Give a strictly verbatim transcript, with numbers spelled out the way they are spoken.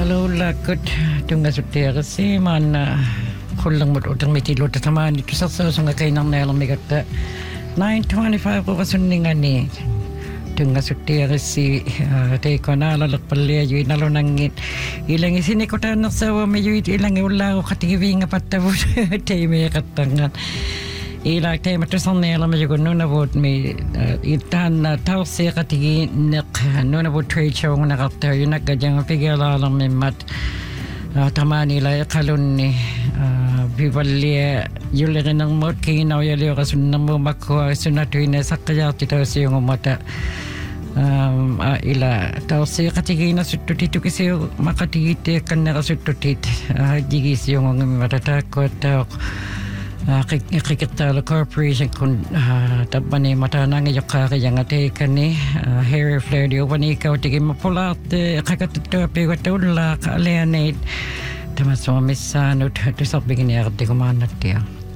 Kalulakot tunga suttiarasi maana kullang mut utang mitilo tatamani tu saksa sunga kainang nelang megata nine twenty-five ko kasuningani tunga suttiarasi te konala lakpalle yu nalo nangit ilang isini ko tanak sawa me yu ilang ulla ko katiwi nga patavu te me katangan ila te matusan nela me yu nuna bot me itan tawsi katigi nek nuna bot trade show na kapta yu nakajang pigala lang me mat tamani la kalun ni bibalia yule nang mot kinaw yale kasun namu makwa sunatu ina sakya tito siyong mata um ila tawsi katigi na sututit kasi makatigite kan na sututit jigi siyong ng matatakot kikita la corporation kun tabani mata nang yokka yang ate kani hair flare dio wani ka tigi mapulat kakatto pe watulla ka leanate tama so misano to sabigin ya de kumanat dia